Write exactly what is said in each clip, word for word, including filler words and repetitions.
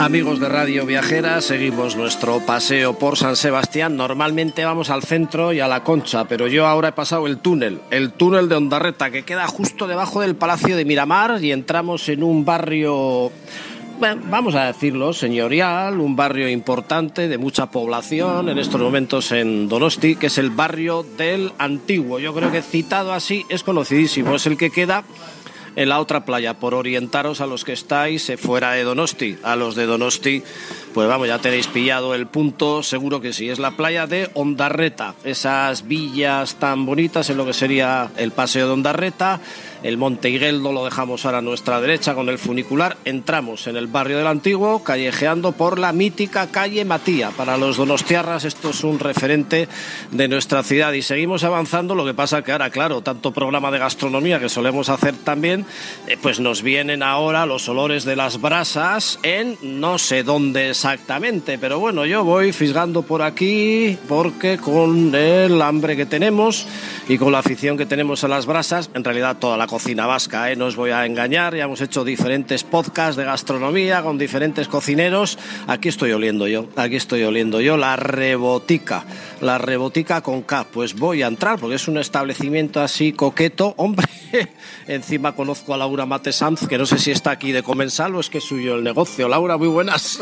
Amigos de Radio Viajera, seguimos nuestro paseo por San Sebastián. Normalmente vamos al centro y a la Concha, pero yo ahora he pasado el túnel, el túnel de Ondarreta, que queda justo debajo del Palacio de Miramar, y entramos en un barrio, bueno, vamos a decirlo, señorial, un barrio importante de mucha población en estos momentos en Donosti, que es el barrio del Antiguo. Yo creo que citado así es conocidísimo, es el que queda en la otra playa, por orientaros a los que estáis fuera de Donosti. A los de Donosti, pues vamos, ya tenéis pillado el punto, seguro que sí. Es la playa de Ondarreta, esas villas tan bonitas en lo que sería el paseo de Ondarreta. El Monte Igueldo lo dejamos ahora a nuestra derecha con el funicular. Entramos en el barrio del Antiguo, callejeando por la mítica calle Matía. Para los donostiarras esto es un referente de nuestra ciudad, y seguimos avanzando. Lo que pasa que ahora, claro, tanto programa de gastronomía que solemos hacer también, eh, pues nos vienen ahora los olores de las brasas en no sé dónde exactamente, pero bueno, yo voy fisgando por aquí porque con el hambre que tenemos y con la afición que tenemos a las brasas, en realidad toda la cocina vasca, ¿eh? No os voy a engañar, ya hemos hecho diferentes podcasts de gastronomía con diferentes cocineros. Aquí estoy oliendo yo, aquí estoy oliendo yo la Rebotica, la Rebotica con K. Pues voy a entrar porque es un establecimiento así coqueto. Hombre, encima conozco a Laura Matesanz, que no sé si está aquí de comensal o es que es suyo el negocio. Laura, muy buenas.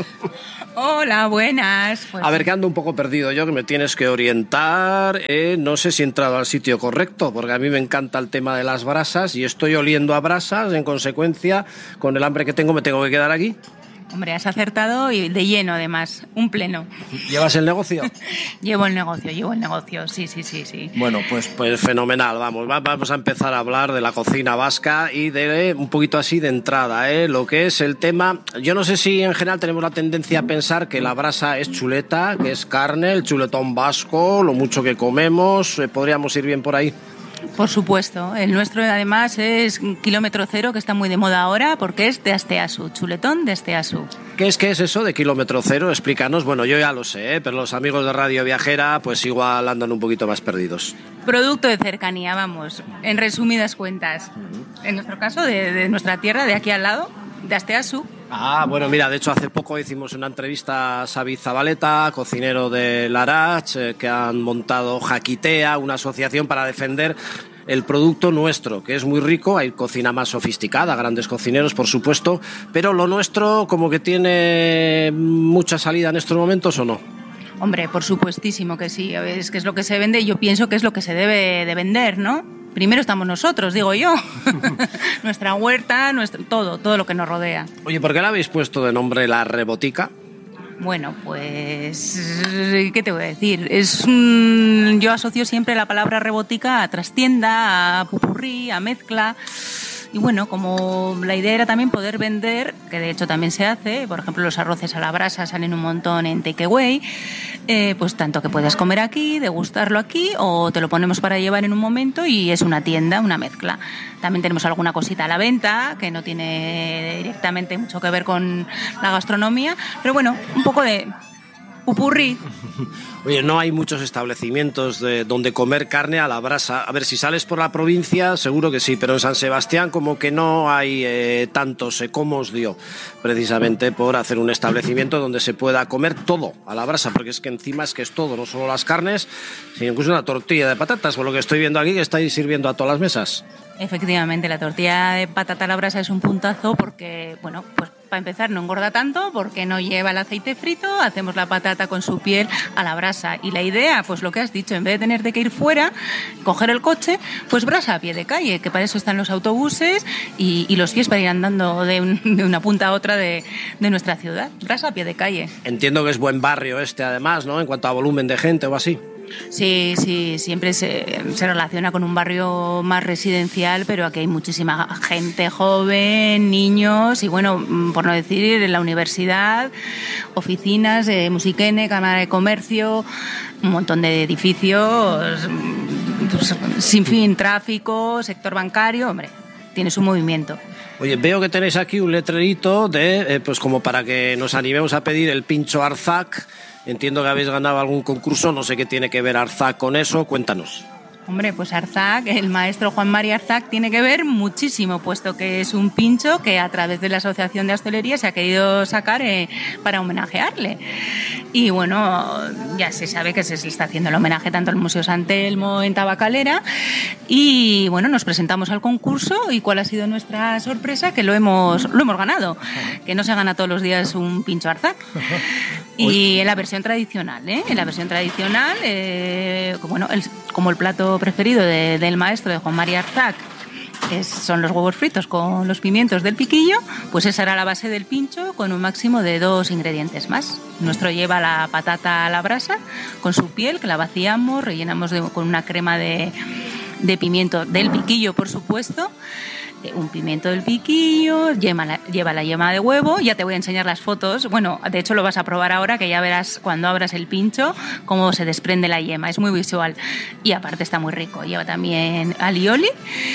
Hola, buenas. Pues... A ver, que ando un poco perdido yo, que me tienes que orientar. Eh, no sé si he entrado al sitio correcto, porque a mí me encanta el tema de las brasas y estoy oliendo a brasas. En consecuencia, con el hambre que tengo, me tengo que quedar aquí. Hombre, has acertado y de lleno, además, un pleno. ¿Llevas el negocio? Llevo el negocio, llevo el negocio, sí, sí, sí, sí. Bueno, pues, pues fenomenal, vamos, vamos a empezar a hablar de la cocina vasca y de un poquito así de entrada, ¿eh? Lo que es el tema. Yo no sé si en general tenemos la tendencia a pensar que la brasa es chuleta, que es carne, el chuletón vasco, lo mucho que comemos, ¿podríamos ir bien por ahí? Por supuesto, el nuestro además es kilómetro cero, que está muy de moda ahora, porque es de Asteasu, chuletón de Asteasu. ¿Qué es, qué es eso de kilómetro cero? Explícanos. Bueno, yo ya lo sé, ¿eh? Pero los amigos de Radio Viajera pues igual andan un poquito más perdidos. Producto de cercanía, vamos, en resumidas cuentas. Uh-huh. En nuestro caso, de, de nuestra tierra, de aquí al lado, de Asteasu. Ah, bueno, mira, de hecho hace poco hicimos una entrevista a Xavi Zabaleta, cocinero de Larach, eh, que han montado Jaquitea, una asociación para defender el producto nuestro, que es muy rico. Hay cocina más sofisticada, grandes cocineros, por supuesto, pero lo nuestro como que tiene mucha salida en estos momentos, ¿o no? Hombre, por supuestísimo que sí, es que es lo que se vende y yo pienso que es lo que se debe de vender, ¿no? Primero estamos nosotros, digo yo. Nuestra huerta, nuestro, todo, todo lo que nos rodea. Oye, ¿por qué le habéis puesto de nombre la Rebotica? Bueno, pues, ¿qué te voy a decir? Es un... Yo asocio siempre la palabra rebotica a trastienda, a pupurrí, a mezcla. Y bueno, como la idea era también poder vender, que de hecho también se hace, por ejemplo los arroces a la brasa salen un montón en takeaway, eh, pues tanto que puedas comer aquí, degustarlo aquí, o te lo ponemos para llevar en un momento y es una tienda, una mezcla. También tenemos alguna cosita a la venta, que no tiene directamente mucho que ver con la gastronomía, pero bueno, un poco de pupurrí. Oye, no hay muchos establecimientos de donde comer carne a la brasa. A ver, si sales por la provincia, seguro que sí, pero en San Sebastián como que no hay eh, tantos. Eh, ¿Cómo os dio? Precisamente por hacer un establecimiento donde se pueda comer todo a la brasa, porque es que encima es que es todo, no solo las carnes, sino incluso una tortilla de patatas, por lo que estoy viendo aquí, que estáis sirviendo a todas las mesas. Efectivamente, la tortilla de patata a la brasa es un puntazo porque, bueno, pues para empezar no engorda tanto porque no lleva el aceite frito, hacemos la patata con su piel a la brasa y la idea, pues lo que has dicho, en vez de tener de que ir fuera, coger el coche, pues brasa a pie de calle, que para eso están los autobuses y, y los pies para ir andando de, un, de una punta a otra de, de nuestra ciudad, brasa a pie de calle. Entiendo que es buen barrio este además, ¿no? En cuanto a volumen de gente o así. Sí, sí, siempre se, se relaciona con un barrio más residencial, pero aquí hay muchísima gente joven, niños y bueno, por no decir en la universidad, oficinas, eh, Musiquene, Cámara de Comercio, un montón de edificios, pues, sin fin, tráfico, sector bancario, hombre, tiene su movimiento. Oye, veo que tenéis aquí un letrerito de, eh, pues como para que nos animemos a pedir el pincho Arzac. Entiendo que habéis ganado algún concurso, no sé qué tiene que ver Arzac con eso, cuéntanos. Hombre, pues Arzac, el maestro Juan Mari Arzac, tiene que ver muchísimo, puesto que es un pincho que a través de la Asociación de Hostelería se ha querido sacar eh, para homenajearle. Y bueno, ya se sabe que se le está haciendo el homenaje tanto al Museo San Telmo en Tabacalera. Y bueno, nos presentamos al concurso y cuál ha sido nuestra sorpresa, que lo hemos, lo hemos ganado, que no se gana todos los días un pincho Arzac. Y en la versión tradicional, ¿eh? En la versión tradicional, eh, bueno, el, como el plato preferido de, del maestro de Juan Mari Arzac es, son los huevos fritos con los pimientos del piquillo, pues esa era la base del pincho con un máximo de dos ingredientes más. Nuestro lleva la patata a la brasa con su piel, que la vaciamos, rellenamos de, con una crema de, de pimiento del piquillo, por supuesto. Un pimiento del piquillo, lleva la, lleva la yema de huevo, ya te voy a enseñar las fotos, bueno, de hecho lo vas a probar ahora, que ya verás cuando abras el pincho cómo se desprende la yema, es muy visual y aparte está muy rico, lleva también alioli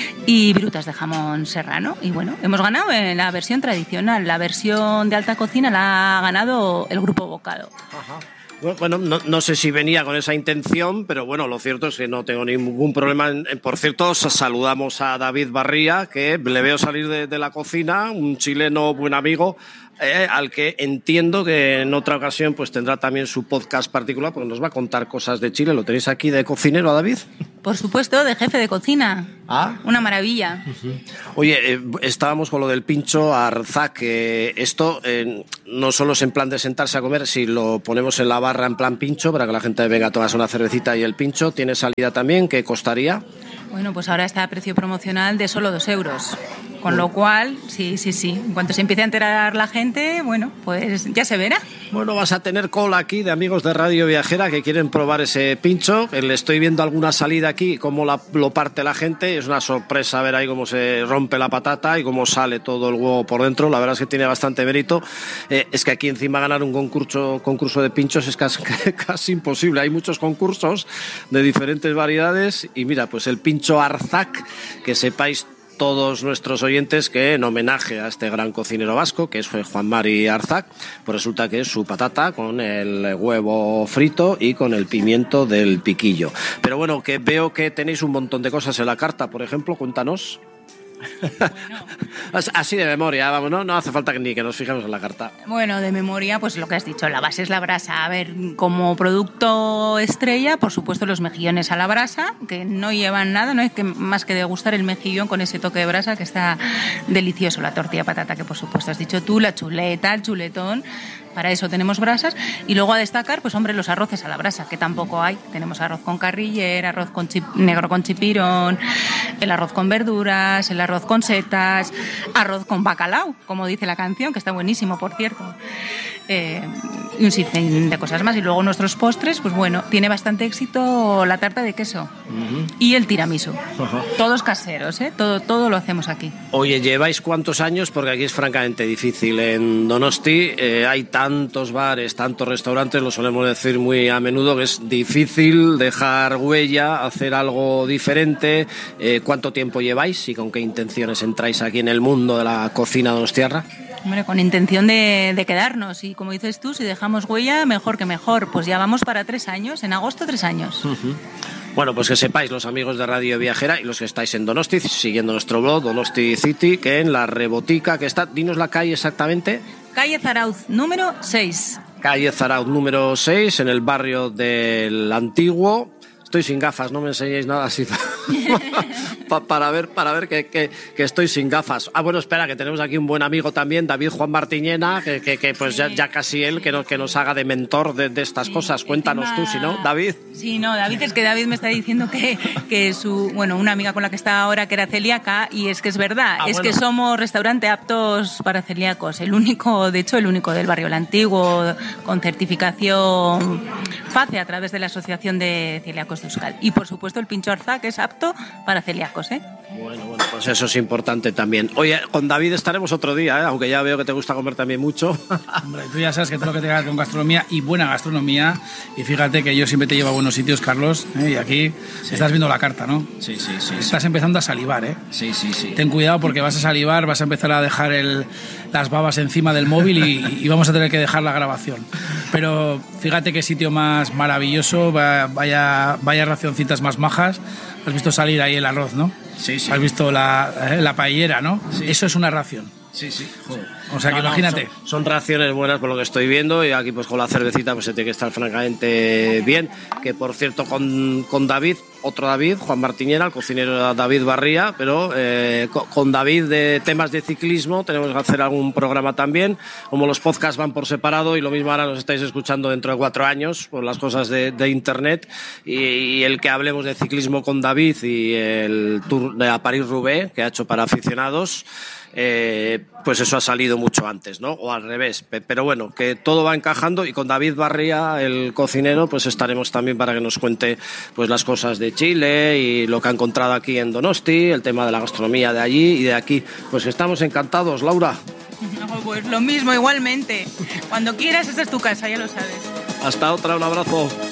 y virutas de jamón serrano y bueno, hemos ganado en la versión tradicional, la versión de alta cocina la ha ganado el Grupo Bocado. Ajá. Bueno, no, no sé si venía con esa intención, pero bueno, lo cierto es que no tengo ningún problema. En, en, por cierto, saludamos a David Barría, que le veo salir de, de la cocina, un chileno buen amigo, eh, al que entiendo que en otra ocasión pues tendrá también su podcast particular, porque nos va a contar cosas de Chile. ¿Lo tenéis aquí de cocinero, David? Por supuesto, de jefe de cocina. Ah. Una maravilla. Uh-huh. Oye, eh, estábamos con lo del pincho Arzac. Eh, esto eh, no solo es en plan de sentarse a comer, si lo ponemos en la barra en plan pincho, para que la gente venga a tomarse una cervecita y el pincho, ¿tiene salida también? ¿Qué costaría? Bueno, pues ahora está a precio promocional de solo dos euros. Con lo cual, sí, sí, sí. En cuanto se empiece a enterar la gente, bueno, pues ya se verá. Bueno, vas a tener cola aquí de amigos de Radio Viajera que quieren probar ese pincho. Le estoy viendo alguna salida aquí, cómo la, lo parte la gente. Es una sorpresa ver ahí cómo se rompe la patata y cómo sale todo el huevo por dentro. La verdad es que tiene bastante mérito. Eh, es que aquí encima ganar un concurso, concurso de pinchos es casi, casi imposible. Hay muchos concursos de diferentes variedades y mira, pues el pincho Arzac, que sepáis todos nuestros oyentes que en homenaje a este gran cocinero vasco, que es Juan Mari Arzac, pues resulta que es su patata con el huevo frito y con el pimiento del piquillo. Pero bueno, que veo que tenéis un montón de cosas en la carta, por ejemplo, cuéntanos. Bueno. Así de memoria, vamos, ¿no? No hace falta ni que nos fijemos en la carta. Bueno, de memoria, pues lo que has dicho, la base es la brasa. A ver, como producto estrella, por supuesto, los mejillones a la brasa, que no llevan nada, no hay que más que degustar el mejillón con ese toque de brasa, que está delicioso. La tortilla patata, que por supuesto has dicho tú, la chuleta, el chuletón. Para eso tenemos brasas. Y luego a destacar, pues hombre, los arroces a la brasa, que tampoco hay. Tenemos arroz con carriller, arroz con chip, negro con chipirón, el arroz con verduras, el arroz con setas, arroz con bacalao, como dice la canción, que está buenísimo, por cierto. Eh, y un sinfín de cosas más. Y luego nuestros postres, pues bueno, tiene bastante éxito la tarta de queso uh-huh. y el tiramisú. Uh-huh. Todos caseros, ¿eh? Todo, todo lo hacemos aquí. Oye, ¿lleváis cuántos años? Porque aquí es francamente difícil. En Donosti eh, hay tantos bares, tantos restaurantes, lo solemos decir muy a menudo, que es difícil dejar huella, hacer algo diferente. Eh, ¿Cuánto tiempo lleváis y con qué intenciones entráis aquí en el mundo de la cocina donostiarra? Hombre, con intención de, de quedarnos y como dices tú, si dejamos huella, mejor que mejor. Pues ya vamos para tres años, en agosto tres años. Uh-huh. Bueno, pues que sepáis los amigos de Radio Viajera y los que estáis en Donosti, siguiendo nuestro blog Donosti City, que en la Rebotica que está, dinos la calle exactamente. Calle Zarauz, número seis. Calle Zarauz, número seis, en el barrio del Antiguo. Estoy sin gafas, no me enseñéis nada así para ver, para ver que, que, que estoy sin gafas. Ah, bueno, espera, que tenemos aquí un buen amigo también, David Juan Martiñena, que, que, que pues sí. ya, ya casi él, que nos, que nos haga de mentor de, de estas sí, cosas. Cuéntanos encima... tú, si no, David. Sí, no, David, es que David me está diciendo que, que su, bueno, una amiga con la que está ahora que era celíaca, y es que es verdad, ah, es bueno. que somos restaurante aptos para celíacos, el único, de hecho, el único del barrio El Antiguo, con certificación FACE a través de la Asociación de Celíacos de Euskal. Y por supuesto el pincho Arzac es apto para celíacos, ¿eh? Bueno, bueno, pues eso es importante también. Oye, con David estaremos otro día, ¿eh? Aunque ya veo que te gusta comer también mucho. Hombre, tú ya sabes que todo lo que tenga que ver con gastronomía y buena gastronomía, y fíjate que yo siempre te llevo a buenos sitios, Carlos, ¿eh? Y aquí sí. estás viendo la carta, ¿no? Sí, sí, sí. Estás sí. empezando a salivar, ¿eh? Sí, sí, sí. Ten cuidado porque vas a salivar, vas a empezar a dejar el, las babas encima del móvil y, y vamos a tener que dejar la grabación. Pero fíjate qué sitio más maravilloso, vaya, vaya racioncitas más majas. has visto salir ahí el arroz, ¿no? Sí, sí. Has visto la, eh, la paellera, ¿no? Sí. Eso es una ración. Sí, sí. Joder. O sea que No, no, imagínate. Son, son raciones buenas por lo que estoy viendo y aquí pues con la cervecita pues se tiene que estar francamente bien. Que por cierto con, con David, otro David, Juan Martiñera, el cocinero David Barría, pero eh, con, con David de temas de ciclismo tenemos que hacer algún programa también. Como los podcasts van por separado y lo mismo ahora nos estáis escuchando dentro de cuatro años por las cosas de, de internet y, y el que hablemos de ciclismo con David y el Tour de a París-Roubaix que ha hecho para aficionados. Eh, pues eso ha salido mucho antes, ¿no? O al revés. Pero bueno, que todo va encajando y con David Barría, el cocinero, pues estaremos también para que nos cuente pues las cosas de Chile y lo que ha encontrado aquí en Donosti, el tema de la gastronomía de allí y de aquí. Pues estamos encantados, Laura. No, pues lo mismo, igualmente. Cuando quieras, esta es tu casa, ya lo sabes. Hasta otra, un abrazo.